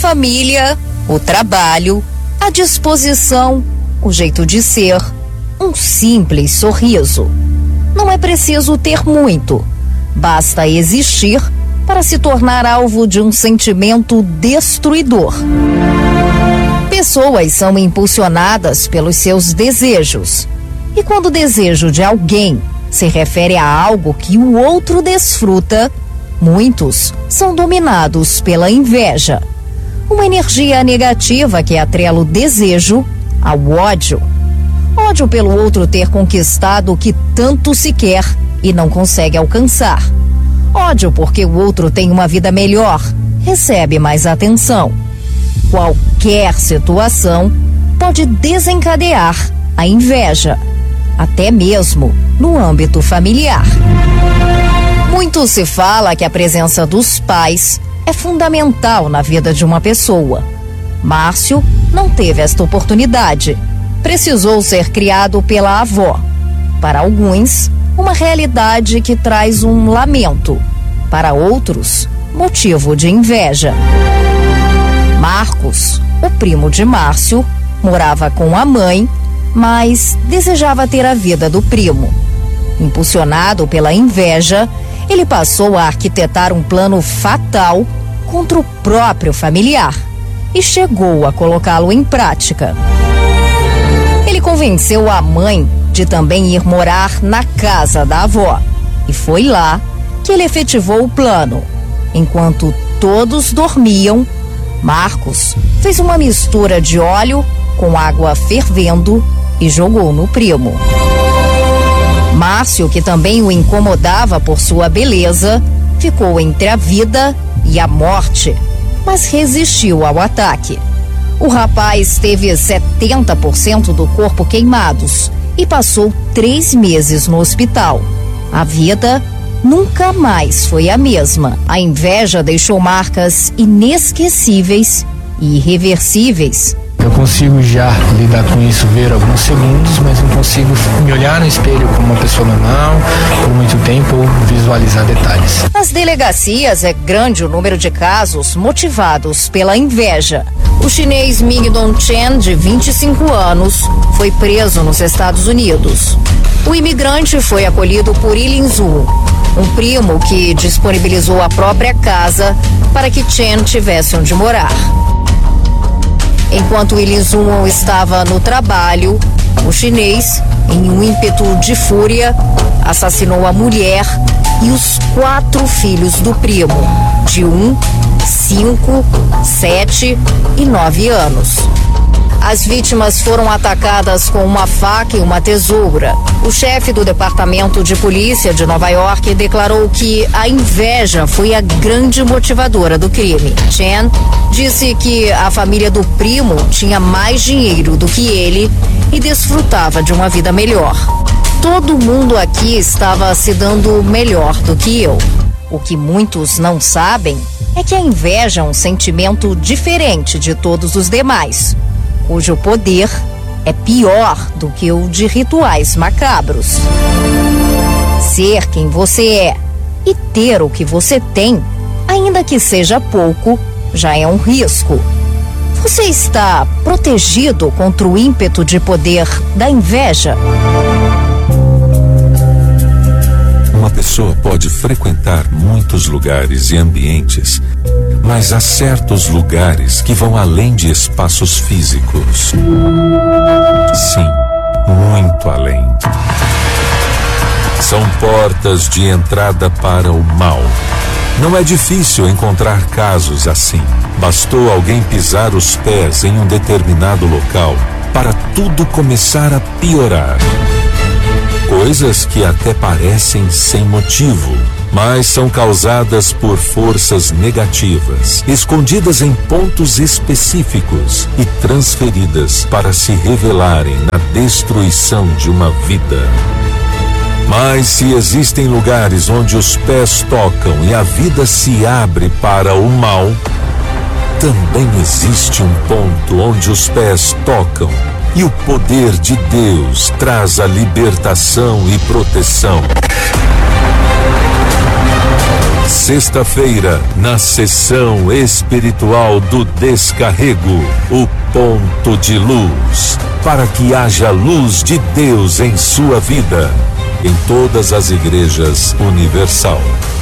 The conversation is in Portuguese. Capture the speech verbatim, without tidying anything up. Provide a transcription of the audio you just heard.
família, o trabalho, a disposição, o jeito de ser, um simples sorriso. Não é preciso ter muito, basta existir para se tornar alvo de um sentimento destruidor. Pessoas são impulsionadas pelos seus desejos. E quando o desejo de alguém se refere a algo que o outro desfruta, muitos são dominados pela inveja. Uma energia negativa que atrela o desejo ao ódio. Ódio pelo outro ter conquistado o que tanto se quer e não consegue alcançar. Ódio porque o outro tem uma vida melhor, recebe mais atenção. Qualquer situação pode desencadear a inveja, até mesmo no âmbito familiar. Muito se fala que a presença dos pais é fundamental na vida de uma pessoa. Márcio não teve esta oportunidade. Precisou ser criado pela avó. Para alguns, uma realidade que traz um lamento. Para outros, motivo de inveja. Marcos, o primo de Márcio, morava com a mãe, mas desejava ter a vida do primo. Impulsionado pela inveja, ele passou a arquitetar um plano fatal contra o próprio familiar e chegou a colocá-lo em prática. Ele convenceu a mãe de também ir morar na casa da avó e foi lá que ele efetivou o plano. Enquanto todos dormiam, Marcos fez uma mistura de óleo com água fervendo e jogou no primo. Márcio, que também o incomodava por sua beleza, ficou entre a vida e a morte, mas resistiu ao ataque. O rapaz teve setenta por cento do corpo queimados e passou três meses no hospital. A vida nunca mais foi a mesma. A inveja deixou marcas inesquecíveis e irreversíveis. Eu consigo já lidar com isso, ver alguns segundos, mas não consigo me olhar no espelho como uma pessoa normal por muito tempo ou visualizar detalhes. Nas delegacias é grande o número de casos motivados pela inveja. O chinês Mingdong Chen, de vinte e cinco anos, foi preso nos Estados Unidos. O imigrante foi acolhido por Ilinzu, um primo que disponibilizou a própria casa para que Chen tivesse onde morar. Enquanto Ilinzu estava no trabalho, o chinês, em um ímpeto de fúria, assassinou a mulher e os quatro filhos do primo, de um, cinco, sete e nove anos. As vítimas foram atacadas com uma faca e uma tesoura. O chefe do Departamento de Polícia de Nova York declarou que a inveja foi a grande motivadora do crime. Chen disse que a família do primo tinha mais dinheiro do que ele e desfrutava de uma vida melhor. Todo mundo aqui estava se dando melhor do que eu. O que muitos não sabem é que a inveja é um sentimento diferente de todos os demais, cujo poder é pior do que o de rituais macabros. Ser quem você é e ter o que você tem, ainda que seja pouco, já é um risco. Você está protegido contra o ímpeto de poder da inveja? Uma pessoa pode frequentar muitos lugares e ambientes, mas há certos lugares que vão além de espaços físicos. Sim, muito além. São portas de entrada para o mal. Não é difícil encontrar casos assim. Bastou alguém pisar os pés em um determinado local para tudo começar a piorar. Coisas que até parecem sem motivo, mas são causadas por forças negativas, escondidas em pontos específicos e transferidas para se revelarem na destruição de uma vida. Mas se existem lugares onde os pés tocam e a vida se abre para o mal, também existe um ponto onde os pés tocam e o poder de Deus traz a libertação e proteção. Sexta-feira, na sessão espiritual do Descarrego, o ponto de luz, para que haja luz de Deus em sua vida, em todas as igrejas universal.